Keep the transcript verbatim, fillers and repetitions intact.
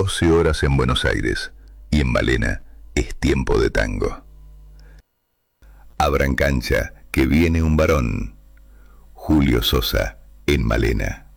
doce horas en Buenos Aires y en Malena es tiempo de tango. Abran cancha, que viene un varón. Julio Sosa, en Malena.